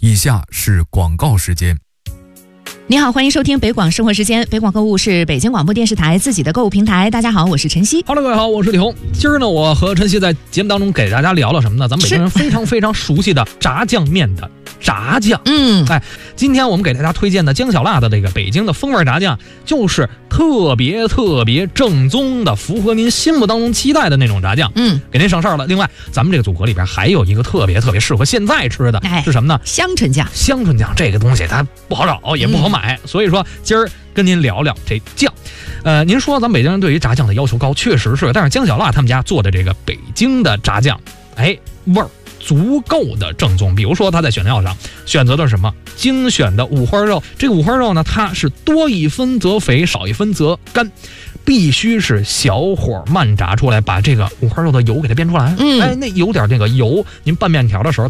以下是广告时间。 你好，欢迎收听北广生活时间。北广购物是北京广播电视台自己的购物平台。大家好，我是晨曦。 Hello， 各位好，我是李红。今儿呢，我和晨曦在节目当中给大家聊了什么呢？咱们北京人非常非常熟悉的炸酱面的炸酱。今天我们给大家推荐的姜小辣的这个北京的风味炸酱，就是特别正宗的，符合您心目当中期待的那种炸酱。给您省事儿了。另外，咱们这个组合里边还有一个特别适合现在吃的，是什么呢？ 香椿酱。 香椿酱这个东西它不好找，也不好买，所以说今儿跟您聊聊这酱。您说咱们北京人对于炸酱的要求高，确实是，但是姜小辣他们家做的这个北京的炸酱，味儿足够的正宗。比如说他在选料上选择的是什么？精选的五花肉。这个五花肉呢，它是多一分则肥，少一分则干，必须是小火慢炸出来，把这个五花肉的油给它煸出来。那有点那个油，您拌面条的时候